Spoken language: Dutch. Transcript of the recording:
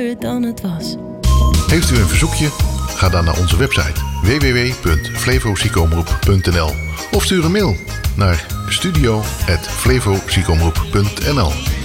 leuker dan het was. Heeft u een verzoekje? Ga dan naar onze website www.flevoziekenomroep.nl of stuur een mail naar studio@flevoziekenomroep.nl.